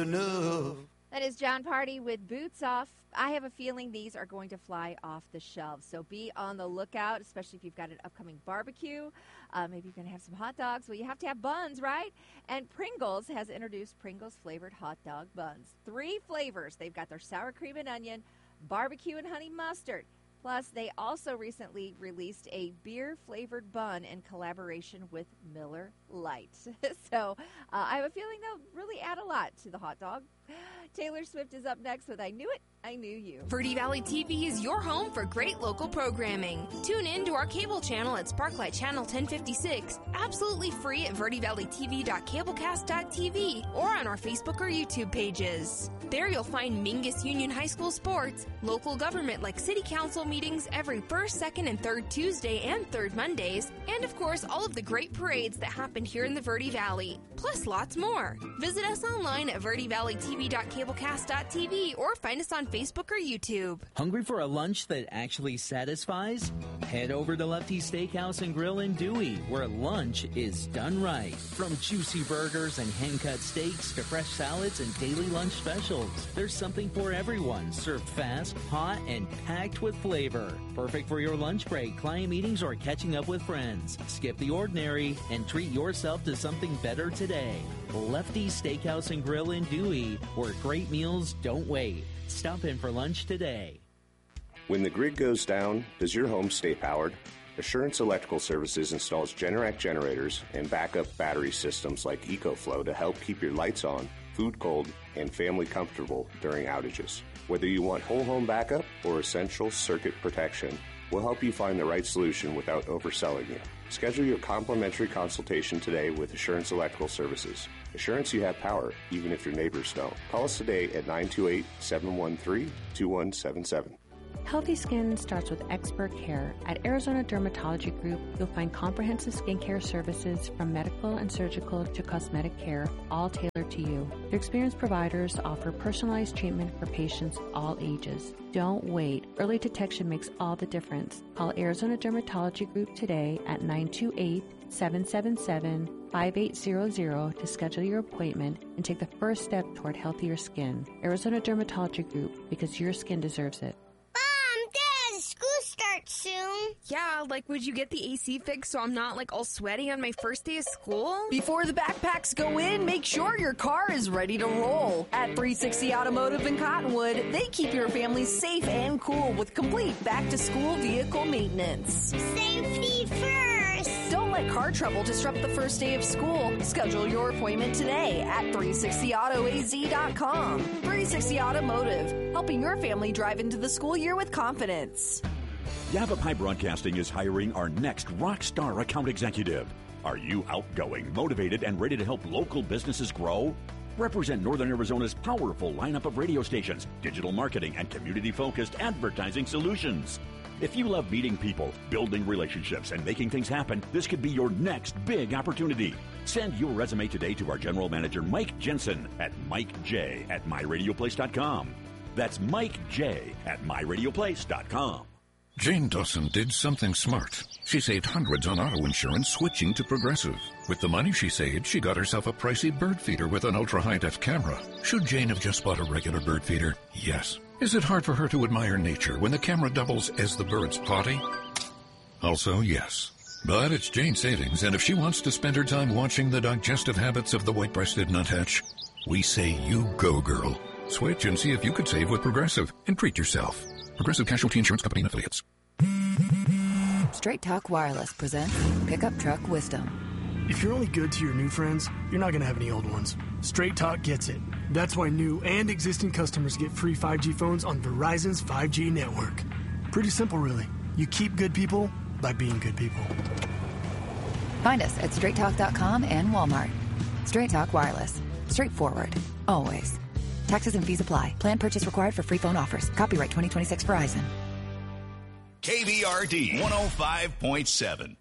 That is John Party with Boots Off. I have a feeling these are going to fly off the shelves, so be on the lookout, especially if you've got an upcoming barbecue. Maybe you're going to have some hot dogs. Well, you have to have buns, right? And Pringles has introduced Pringles flavored hot dog buns. 3 flavors. They've got their sour cream and onion, barbecue and honey mustard. Plus, they also recently released a beer-flavored bun in collaboration with Miller Lite. So I have a feeling they'll really add a lot to the hot dog. Taylor Swift is up next with I Knew It, I Knew You. Verde Valley TV is your home for great local programming. Tune in to our cable channel at Sparklight Channel 1056, absolutely free at verdevalleytv.cablecast.tv or on our Facebook or YouTube pages. There you'll find Mingus Union High School sports, local government like city council meetings every first, second, and third Tuesday and third Mondays, and of course all of the great parades that happen here in the Verde Valley, plus lots more. Visit us online at verdevalleytv.cablecast.tv or find us on Facebook or YouTube. Hungry for a lunch that actually satisfies? Head over to Lefty's Steakhouse and Grill in Dewey, where lunch is done right. From juicy burgers and hand-cut steaks to fresh salads and daily lunch specials, there's something for everyone, served fast, hot, and packed with flavor. Perfect for your lunch break, client meetings, or catching up with friends. Skip the ordinary and treat yourself to something better today. Lefty's Steakhouse and Grill in Dewey, where great meals don't wait. Stop in for lunch today. When the grid goes down, does your home stay powered? Assurance Electrical Services installs Generac generators and backup battery systems like EcoFlow to help keep your lights on, food cold, and family comfortable during outages. Whether you want whole home backup or essential circuit protection, we'll help you find the right solution without overselling you. Schedule your complimentary consultation today with Assurance Electrical Services. Assurance you have power, even if your neighbors don't. Call us today at 928-713-2177. Healthy skin starts with expert care. At Arizona Dermatology Group, you'll find comprehensive skincare services from medical and surgical to cosmetic care, all tailored to you. Their experienced providers offer personalized treatment for patients all ages. Don't wait. Early detection makes all the difference. Call Arizona Dermatology Group today at 928-777-5800 to schedule your appointment and take the first step toward healthier skin. Arizona Dermatology Group, because your skin deserves it. Soon. Yeah, like would you get the AC fixed so I'm not like all sweaty on my first day of school? Before the backpacks go in, make sure your car is ready to roll. At 360 Automotive in Cottonwood, they keep your family safe and cool with complete back-to-school vehicle maintenance. Safety first. Don't let car trouble disrupt the first day of school. Schedule your appointment today at 360autoaz.com. 360 Automotive, helping your family drive into the school year with confidence. Yavapai Broadcasting is hiring our next rock star account executive. Are you outgoing, motivated, and ready to help local businesses grow? Represent Northern Arizona's powerful lineup of radio stations, digital marketing, and community-focused advertising solutions. If you love meeting people, building relationships, and making things happen, this could be your next big opportunity. Send your resume today to our general manager, Mike Jensen, at MikeJ@MyRadioPlace.com. That's MikeJ@MyRadioPlace.com. Jane Dawson did something smart. She saved hundreds on auto insurance switching to Progressive. With the money she saved, she got herself a pricey bird feeder with an ultra-high-def camera. Should Jane have just bought a regular bird feeder? Yes. Is it hard for her to admire nature when the camera doubles as the bird's potty? Also, yes. But it's Jane's savings, and if she wants to spend her time watching the digestive habits of the white-breasted nuthatch, we say you go, girl. Switch and see if you could save with Progressive and treat yourself. Progressive Casualty Insurance Company and Affiliates. Straight Talk Wireless presents Pickup Truck Wisdom. If you're only good to your new friends, you're not going to have any old ones. Straight Talk gets it. That's why new and existing customers get free 5G phones on Verizon's 5G network. Pretty simple, really. You keep good people by being good people. Find us at straighttalk.com and Walmart. Straight Talk Wireless. Straightforward. Always. Taxes and fees apply. Plan purchase required for free phone offers. Copyright 2026 Verizon. KBRD 105.7.